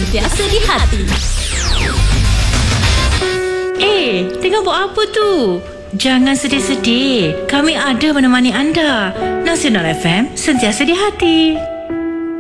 sentiasa di hati. Tengah buat apa tu? Jangan sedih-sedih. Kami ada menemani anda. Nasional FM, sentiasa di hati.